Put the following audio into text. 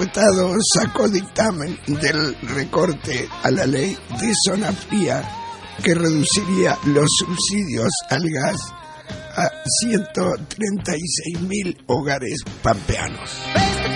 diputado sacó dictamen del recorte a la ley de zona fría que reduciría los subsidios al gas a 136.000 hogares pampeanos.